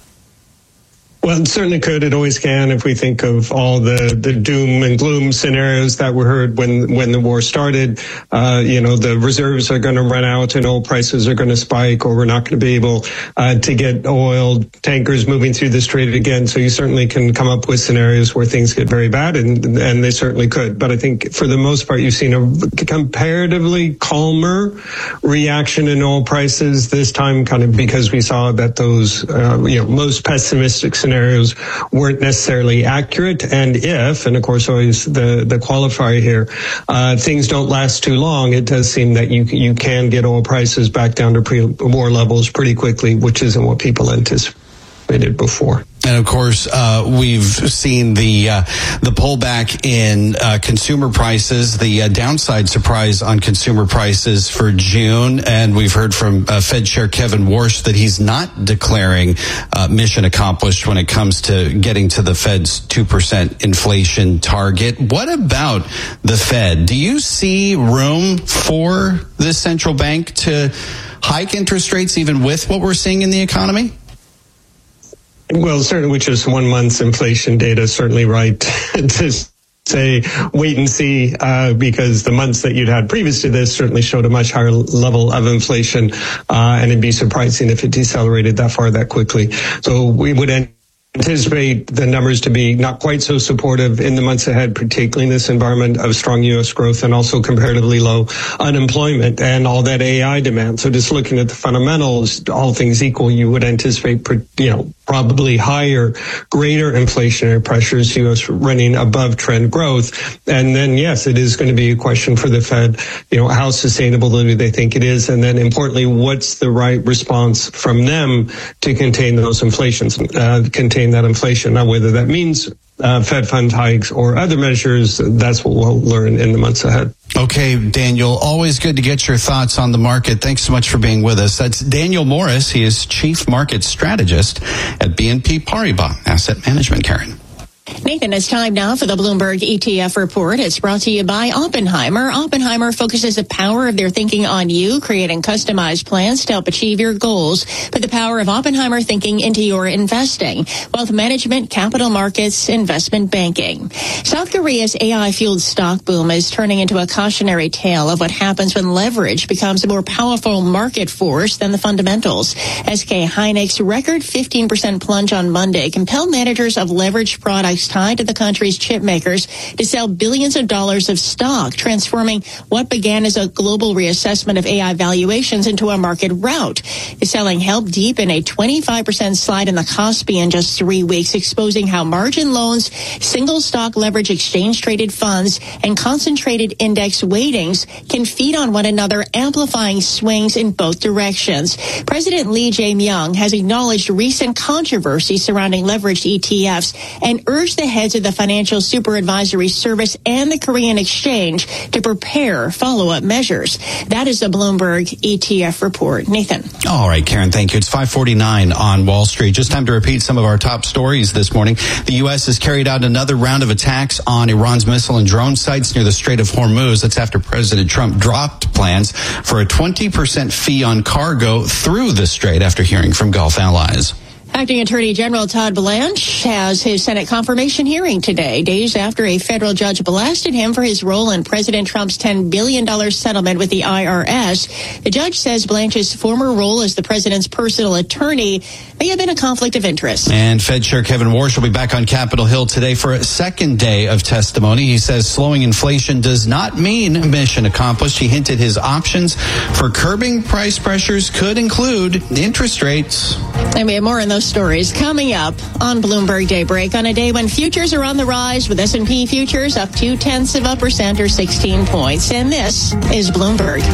Well, it certainly could. It always can. If we think of all the, the doom and gloom scenarios that were heard when, when the war started, uh, you know, the reserves are going to run out and oil prices are going to spike, or we're not going to be able uh, to get oil tankers moving through the strait again. So you certainly can come up with scenarios where things get very bad, and, and they certainly could. But I think for the most part, you've seen a comparatively calmer reaction in oil prices this time, kind of because we saw that those, uh, you know, most pessimistic scenarios scenarios weren't necessarily accurate. And if, and of course always the, the qualifier here, uh, things don't last too long, it does seem that you you can get oil prices back down to pre-war levels pretty quickly, which isn't what people anticipated before. And of course, uh, we've seen the uh, the pullback in uh, consumer prices, the uh, downside surprise on consumer prices for June. And we've heard from uh, Fed Chair Kevin Warsh that he's not declaring uh, mission accomplished when it comes to getting to the Fed's two percent inflation target. What about the Fed? Do you see room for the central bank to hike interest rates even with what we're seeing in the economy? Well, certainly with just one month's inflation data, certainly right to say wait and see, uh, because the months that you'd had previous to this certainly showed a much higher level of inflation, uh, and it'd be surprising if it decelerated that far that quickly. So we would end anticipate the numbers to be not quite so supportive in the months ahead, particularly in this environment of strong U S growth and also comparatively low unemployment and all that A I demand. So just looking at the fundamentals, all things equal, you would anticipate, you know, probably higher, greater inflationary pressures, U S running above trend growth. And then, yes, it is going to be a question for the Fed, you know, how sustainable do they think it is? And then importantly, what's the right response from them to contain those inflations, uh, contain that inflation. Now, whether that means uh, Fed fund hikes or other measures, that's what we'll learn in the months ahead. Okay, Daniel, always good to get your thoughts on the market. Thanks so much for being with us. That's Daniel Morris. He is Chief Market Strategist at B N P Paribas Asset Management. Karen. Nathan, it's time now for the Bloomberg E T F report. It's brought to you by Oppenheimer. Oppenheimer focuses the power of their thinking on you, creating customized plans to help achieve your goals. Put the power of Oppenheimer thinking into your investing, wealth management, capital markets, investment banking. South Korea's A I-fueled stock boom is turning into a cautionary tale of what happens when leverage becomes a more powerful market force than the fundamentals. S K Hynix's record fifteen percent plunge on Monday compelled managers of leveraged products tied to the country's chip makers to sell billions of dollars of stock, transforming what began as a global reassessment of A I valuations into a market rout. The selling helped deepen a twenty-five percent slide in the Kospi in just three weeks, exposing how margin loans, single stock leverage exchange-traded funds, and concentrated index weightings can feed on one another, amplifying swings in both directions. President Lee Jae-myung has acknowledged recent controversy surrounding leveraged E T Fs and urged urged the heads of the Financial Super Advisory Service and the Korean Exchange to prepare follow-up measures. That is the Bloomberg E T F report. Nathan. All right, Karen, thank you. It's five forty-nine on Wall Street. Just time to repeat some of our top stories this morning. The U S has carried out another round of attacks on Iran's missile and drone sites near the Strait of Hormuz. That's after President Trump dropped plans for a twenty percent fee on cargo through the strait after hearing from Gulf allies. Acting Attorney General Todd Blanche has his Senate confirmation hearing today, days after a federal judge blasted him for his role in President Trump's ten billion dollars settlement with the I R S. The judge says Blanche's former role as the president's personal attorney may have been a conflict of interest. And Fed Chair Kevin Warsh will be back on Capitol Hill today for a second day of testimony. He says slowing inflation does not mean mission accomplished. He hinted his options for curbing price pressures could include interest rates. And we have more on those stories coming up on Bloomberg Daybreak on a day when futures are on the rise with S and P futures up two tenths of a percent or sixteen points. And this is Bloomberg.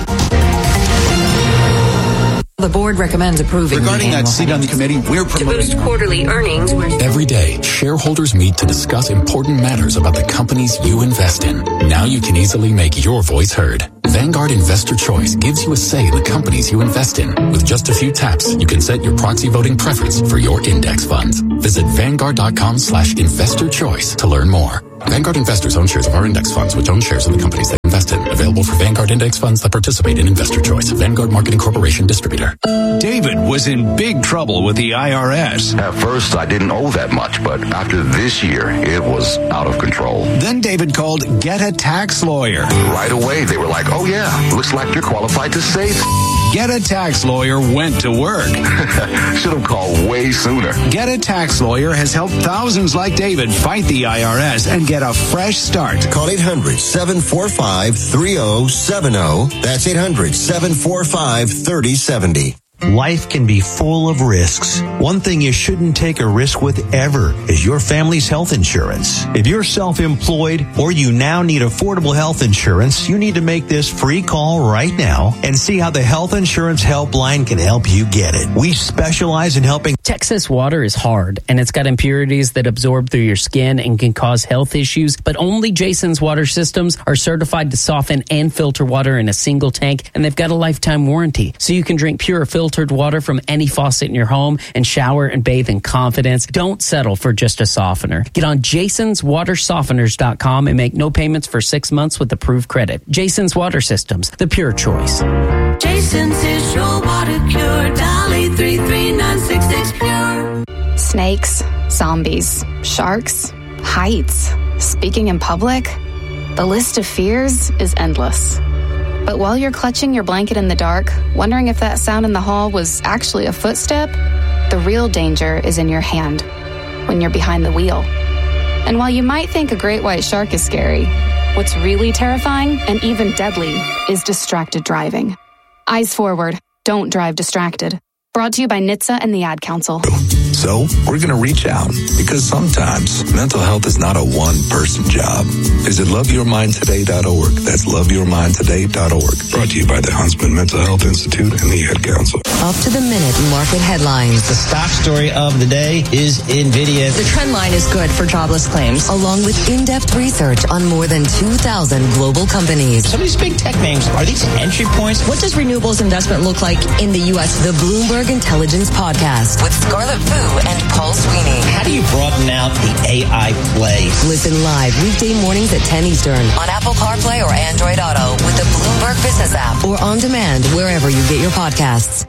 The board recommends approving regarding that seat on the committee. We're promoting to boost quarterly earnings. Every day, shareholders meet to discuss important matters about the companies you invest in. Now you can easily make your voice heard. Vanguard Investor Choice gives you a say in the companies you invest in. With just a few taps, you can set your proxy voting preference for your index funds. Visit Vanguard.com slash investor choice to learn more. Vanguard investors own shares of our index funds, which own shares of the companies they invest in. Available for Vanguard index funds that participate in Investor Choice. Vanguard Marketing Corporation distributor. David was in big trouble with the I R S. At first, I didn't owe that much, but after this year, it was out of control. Then David called Get a Tax Lawyer. Right away, they were like, oh yeah, looks like you're qualified to save. Get a Tax Lawyer went to work. Should have called way sooner. Get a Tax Lawyer has helped thousands like David fight the I R S and get a fresh start. Call eight hundred, seven four five, three oh seven oh. That's eight hundred, seven four five, three oh seven oh. Life can be full of risks. One thing you shouldn't take a risk with ever is your family's health insurance. If you're self-employed or you now need affordable health insurance, you need to make this free call right now and see how the Health Insurance Helpline can help you get it. We specialize in helping. Texas water is hard, and it's got impurities that absorb through your skin and can cause health issues, but only Jason's water systems are certified to soften and filter water in a single tank, and they've got a lifetime warranty, so you can drink pure filtered filtered water from any faucet in your home and shower and bathe in confidence. Don't settle for just a softener. Get on jasons water softeners dot com and make no payments for six months with approved credit. Jason's Water Systems, the pure choice. Jason's is your water cure. Dial three three nine six six pure. Snakes, zombies, sharks, heights, speaking in public. The list of fears is endless. But while you're clutching your blanket in the dark, wondering if that sound in the hall was actually a footstep, the real danger is in your hand, when you're behind the wheel. And while you might think a great white shark is scary, what's really terrifying and even deadly is distracted driving. Eyes forward, don't drive distracted. Brought to you by N H T S A and the Ad Council. So we're going to reach out because sometimes mental health is not a one-person job. Visit love your mind today dot org. That's love your mind today dot org. Brought to you by the Huntsman Mental Health Institute and the Ad Council. Up to the minute market headlines. The stock story of the day is NVIDIA. The trend line is good for jobless claims. Along with in-depth research on more than two thousand global companies. Some of these big tech names, are these entry points? What does renewables investment look like in the U S? The Bloomberg Intelligence Podcast with Scarlett Fu and Paul Sweeney. How do you broaden out the A I play? Listen live weekday mornings at ten Eastern on Apple CarPlay or Android Auto with the Bloomberg Business app or on demand wherever you get your podcasts.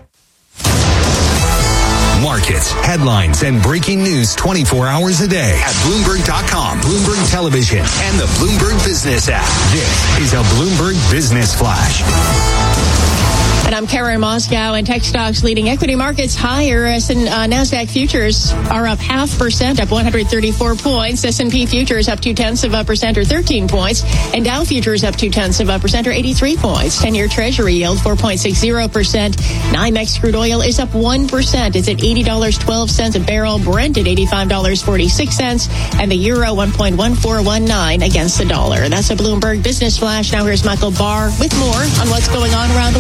Markets, headlines, and breaking news twenty-four hours a day at Bloomberg dot com, Bloomberg Television, and the Bloomberg Business app. This is a Bloomberg Business Flash. And I'm Karen Moscow, and tech stocks leading equity markets higher. S and, uh, NASDAQ futures are up half percent, up one hundred thirty-four points. S and P futures up two tenths of a percent or thirteen points. And Dow futures up two tenths of a percent or eighty-three points. ten-year Treasury yield four point six zero percent. NYMEX crude oil is up one percent. It's at eighty dollars and twelve cents a barrel. Brent at eighty-five dollars and forty-six cents. And the euro one point one four one nine against the dollar. That's a Bloomberg Business Flash. Now here's Michael Barr with more on what's going on around the world.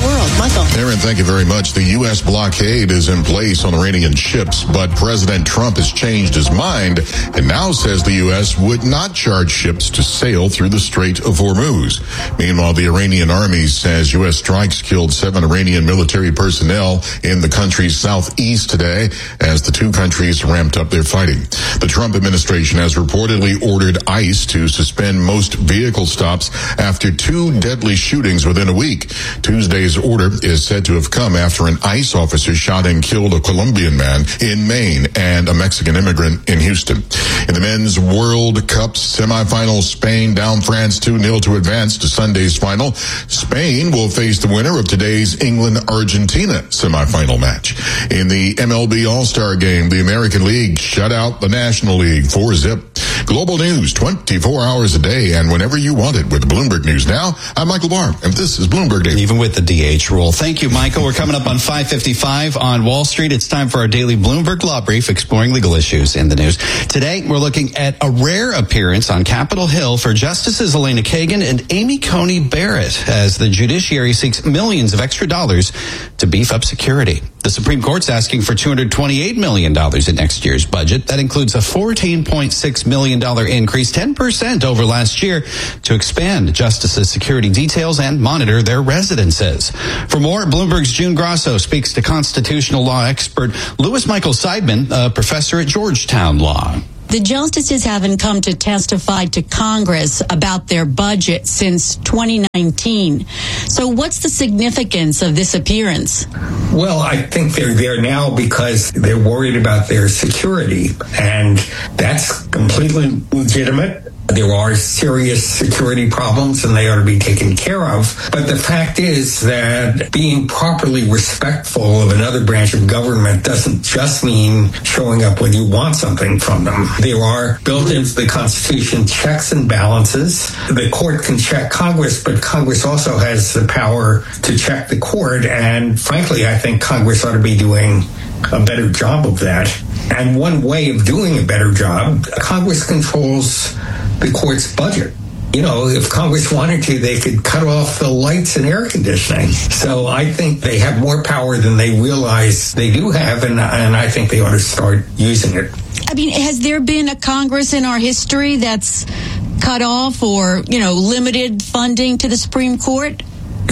world. Michael. Aaron, thank you very much. The U S blockade is in place on Iranian ships, but President Trump has changed his mind and now says the U S would not charge ships to sail through the Strait of Hormuz. Meanwhile, the Iranian army says U S strikes killed seven Iranian military personnel in the country's southeast today as the two countries ramped up their fighting. The Trump administration has reportedly ordered ICE to suspend most vehicle stops after two deadly shootings within a week. Tuesday's order is said to have come after an ICE officer shot and killed a Colombian man in Maine and a Mexican immigrant in Houston. In the Men's World Cup semifinal, Spain down France two nil to advance to Sunday's final. Spain will face the winner of today's England-Argentina semifinal match. In the M L B All-Star Game, the American League shut out the National League four zip. Global news twenty-four hours a day and whenever you want it with Bloomberg News Now. I'm Michael Barr, and this is Bloomberg Daily. Even with the D H rule. Thank you, Michael. We're coming up on five fifty-five on Wall Street. It's time for our daily Bloomberg Law Brief, exploring legal issues in the news. Today, we're looking at a rare appearance on Capitol Hill for Justices Elena Kagan and Amy Coney Barrett as the judiciary seeks millions of extra dollars to beef up security. The Supreme Court's asking for two hundred twenty-eight million dollars in next year's budget. That includes a fourteen point six million dollars increase, ten percent over last year, to expand justices' security details and monitor their residences. For more, Bloomberg's June Grosso speaks to constitutional law expert Louis Michael Seidman, a professor at Georgetown Law. The justices haven't come to testify to Congress about their budget since twenty nineteen. So what's the significance of this appearance? Well, I think they're there now because they're worried about their security, and that's completely legitimate. There are serious security problems and they ought to be taken care of. But the fact is that being properly respectful of another branch of government doesn't just mean showing up when you want something from them. There are built into the Constitution checks and balances. The court can check Congress, but Congress also has the power to check the court. And frankly, I think Congress ought to be doing a better job of that. And one way of doing a better job, Congress controls the court's budget. You know, if Congress wanted to, they could cut off the lights and air conditioning. So I think they have more power than they realize they do have, and, and I think they ought to start using it. I mean, has there been a Congress in our history that's cut off or, you know, limited funding to the Supreme Court?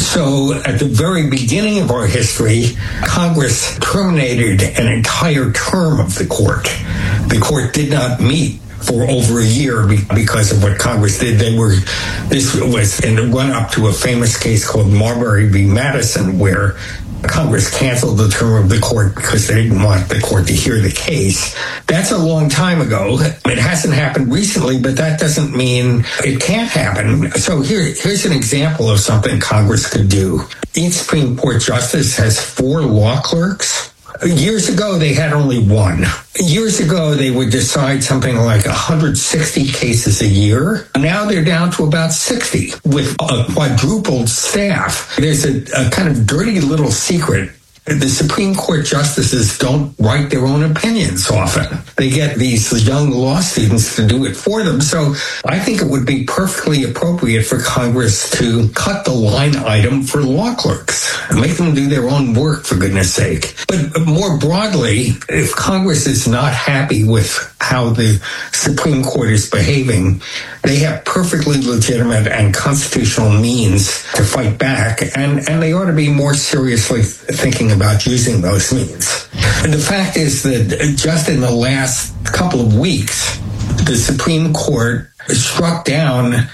So at the very beginning of our history, Congress terminated an entire term of the court. The court did not meet for over a year because of what Congress did. They were, this was in the run up to a famous case called Marbury v. Madison, where Congress canceled the term of the court because they didn't want the court to hear the case. That's a long time ago. It hasn't happened recently, but that doesn't mean it can't happen. So here, here's an example of something Congress could do. Each Supreme Court justice has four law clerks. Years ago, they had only one. Years ago, they would decide something like one hundred sixty cases a year. Now they're down to about sixty with a quadrupled staff. There's a, a kind of dirty little secret. The Supreme Court justices don't write their own opinions often. They get these young law students to do it for them. So I think it would be perfectly appropriate for Congress to cut the line item for law clerks, make them do their own work, for goodness sake. But more broadly, if Congress is not happy with how the Supreme Court is behaving, they have perfectly legitimate and constitutional means to fight back, and, and they ought to be more seriously thinking about using those means. And the fact is that just in the last couple of weeks, the Supreme Court struck down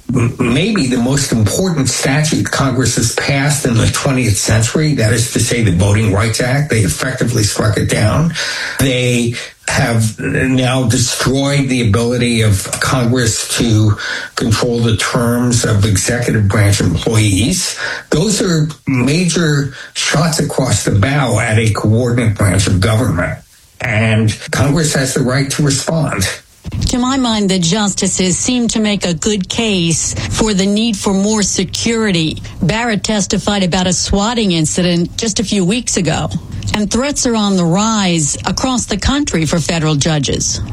maybe the most important statute Congress has passed in the twentieth century, that is to say the Voting Rights Act. They effectively struck it down. They have now destroyed the ability of Congress to control the terms of executive branch employees. Those are major shots across the bow at a coordinate branch of government, and Congress has the right to respond. To my mind, the justices seem to make a good case for the need for more security. Barrett testified about a swatting incident just a few weeks ago, and threats are on the rise across the country for federal judges.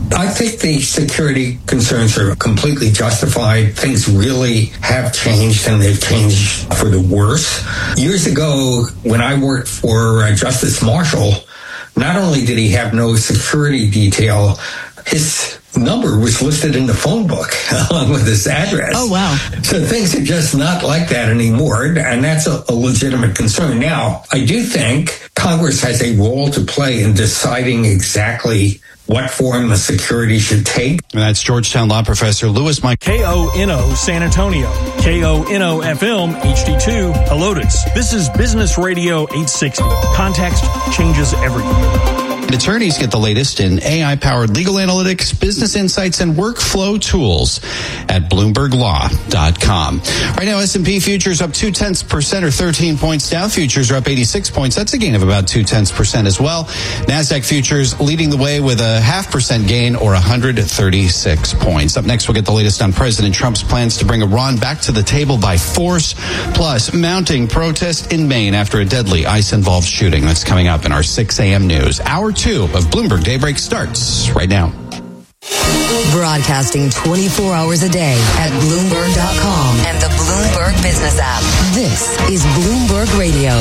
I think the security concerns are completely justified. Things really have changed, and they've changed for the worse. Years ago, when I worked for uh, Justice Marshall, not only did he have no security detail, his number was listed in the phone book along with his address. Oh, wow. So things are just not like that anymore, and that's a, a legitimate concern. Now, I do think Congress has a role to play in deciding exactly what form the security should take. And that's Georgetown law professor Louis Mike. K O N O San Antonio, K O N O F M H D two Helotes. This is Business Radio eight sixty. Context changes everything. Attorneys get the latest in A I-powered legal analytics, business insights, and workflow tools at Bloomberg Law dot com. Right now, S and P futures up two-tenths percent or thirteen points. Dow futures are up eighty-six points. That's a gain of about two-tenths percent as well. NASDAQ futures leading the way with a half percent gain or one hundred thirty-six points. Up next, we'll get the latest on President Trump's plans to bring Iran back to the table by force, plus mounting protest in Maine after a deadly ICE-involved shooting. That's coming up in our six a.m. news. Hour two of Bloomberg Daybreak starts right now. Broadcasting twenty-four hours a day at Bloomberg dot com and the Bloomberg Business app. This is Bloomberg Radio.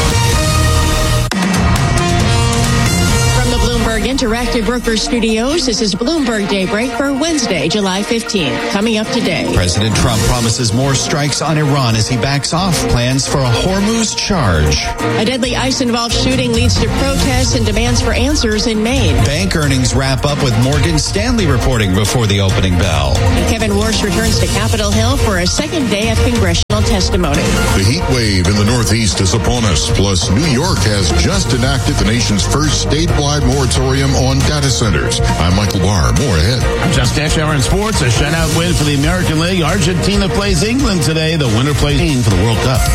Bloomberg Interactive Broker Studios. This is Bloomberg Daybreak for Wednesday, July fifteenth. Coming up today. President Trump promises more strikes on Iran as he backs off plans for a Hormuz charge. A deadly ICE-involved shooting leads to protests and demands for answers in Maine. Bank earnings wrap up with Morgan Stanley reporting before the opening bell. And Kevin Warsh returns to Capitol Hill for a second day of congressional testimony. The heat wave in the Northeast is upon us. Plus, New York has just enacted the nation's first statewide moratorium on data centers. I'm Michael Barr. More ahead. I'm Just Dash Hour in Sports. A shutout win for the American League. Argentina plays England today. The winner plays Spain for the World Cup.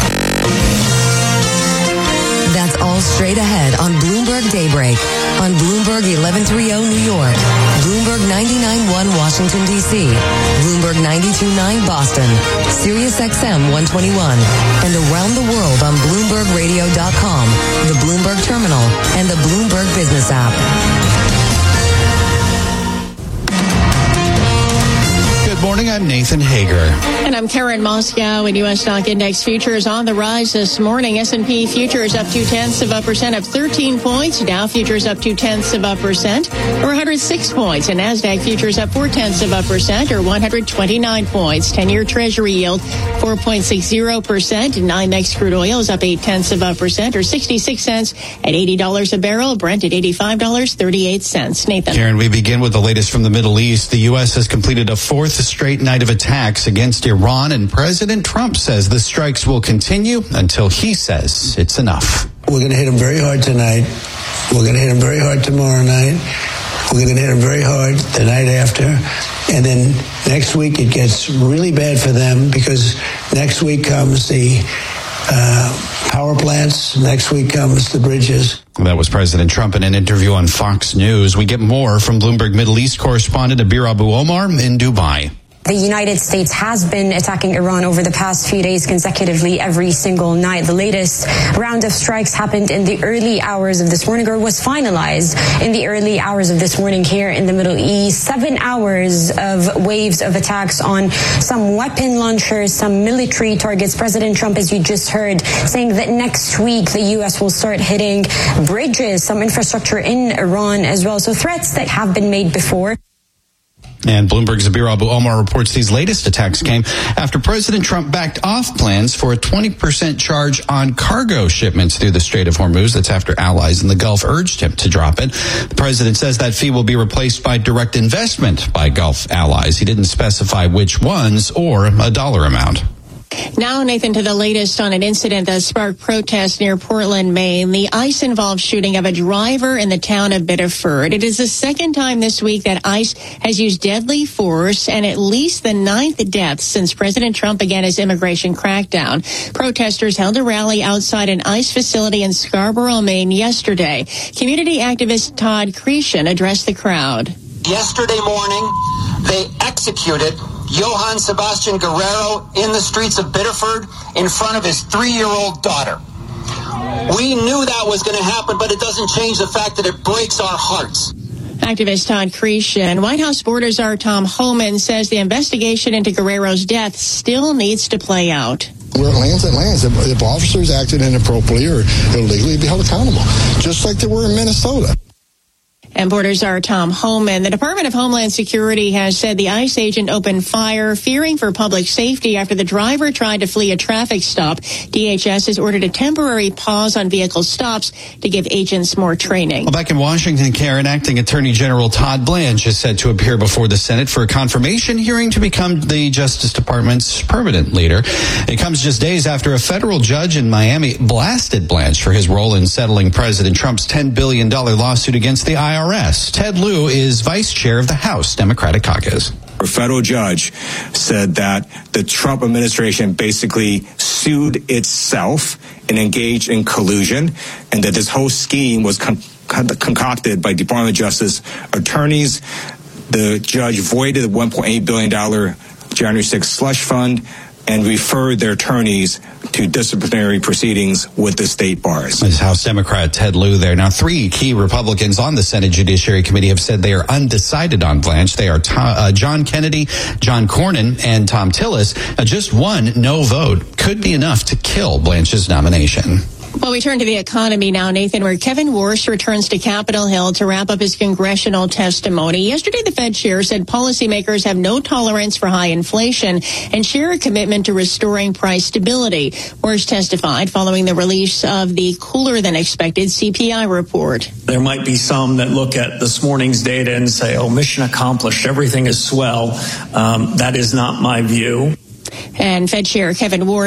That's all straight ahead on Bloomberg Daybreak. On Bloomberg eleven thirty New York, Bloomberg ninety-nine point one Washington, D C, Bloomberg ninety-two point nine Boston, Sirius X M one twenty-one, and around the world on Bloomberg Radio dot com, the Bloomberg Terminal, and the Bloomberg Business app. Good morning, I'm Nathan Hager. And I'm Karen Moscow. And U S stock index futures on the rise this morning. S and P futures up two-tenths of a percent, up thirteen points. Dow futures up two-tenths of a percent, or one hundred six points. And NASDAQ futures up four-tenths of a percent, or one hundred twenty-nine points. ten-year Treasury yield four point six zero percent. And NYMEX crude oil is up eight-tenths of a percent, or sixty-six cents at eighty dollars a barrel. Brent at eighty-five dollars and thirty-eight cents. Nathan. Karen, we begin with the latest from the Middle East. The U S has completed a fourth straight night of attacks against Iran, and President Trump says the strikes will continue until he says it's enough. We're going to hit them very hard tonight. We're going to hit them very hard tomorrow night. We're going to hit them very hard the night after. And then next week it gets really bad for them, because next week comes the uh, power plants. Next week comes the bridges. That was President Trump in an interview on Fox News. We get more from Bloomberg Middle East correspondent Abir Abu Omar in Dubai. The United States has been attacking Iran over the past few days consecutively every single night. The latest round of strikes happened in the early hours of this morning, or was finalized in the early hours of this morning here in the Middle East. Seven hours of waves of attacks on some weapon launchers, some military targets. President Trump, as you just heard, saying that next week the U S will start hitting bridges, some infrastructure in Iran as well. So threats that have been made before. And Bloomberg's Abir Abu Omar reports these latest attacks came after President Trump backed off plans for a twenty percent charge on cargo shipments through the Strait of Hormuz. That's after allies in the Gulf urged him to drop it. The president says that fee will be replaced by direct investment by Gulf allies. He didn't specify which ones or a dollar amount. Now, Nathan, to the latest on an incident that sparked protests near Portland, Maine. The ICE-involved shooting of a driver in the town of Biddeford. It is the second time this week that ICE has used deadly force, and at least the ninth death since President Trump began his immigration crackdown. Protesters held a rally outside an ICE facility in Scarborough, Maine yesterday. Community activist Todd Cretion addressed the crowd. Yesterday morning, they executed Johann Sebastian Guerrero in the streets of Biddeford in front of his three-year-old daughter. We knew that was going to happen, but it doesn't change the fact that it breaks our hearts. Activist Todd Creech and White House border czar Tom Homan says the investigation into Guerrero's death still needs to play out. Where it lands, it lands. If, if officers acted inappropriately or illegally, they'd be held accountable, just like they were in Minnesota. And border czar Tom Homan. The Department of Homeland Security has said the ICE agent opened fire, fearing for public safety after the driver tried to flee a traffic stop. D H S has ordered a temporary pause on vehicle stops to give agents more training. Well, back in Washington, Karen, Acting Attorney General Todd Blanche is set to appear before the Senate for a confirmation hearing to become the Justice Department's permanent leader. It comes just days after a federal judge in Miami blasted Blanche for his role in settling President Trump's ten billion dollars lawsuit against the I R S. Ted Lieu is vice chair of the House Democratic Caucus. A federal judge said that the Trump administration basically sued itself and engaged in collusion, and that this whole scheme was con- con- concocted by Department of Justice attorneys. The judge voided the one point eight billion dollars January sixth slush fund and referred their attorneys to disciplinary proceedings with the state bars. As House Democrat Ted Lieu there. Now, three key Republicans on the Senate Judiciary Committee have said they are undecided on Blanche. They are Tom, uh, John Kennedy, John Cornyn, and Tom Tillis. Uh, just one no vote could be enough to kill Blanche's nomination. Well, we turn to the economy now, Nathan, where Kevin Warsh returns to Capitol Hill to wrap up his congressional testimony. Yesterday, the Fed chair said policymakers have no tolerance for high inflation and share a commitment to restoring price stability. Warsh testified following the release of the cooler-than-expected C P I report. There might be some that look at this morning's data and say, oh, mission accomplished, everything is swell. Um, that is not my view. And Fed Chair Kevin Warsh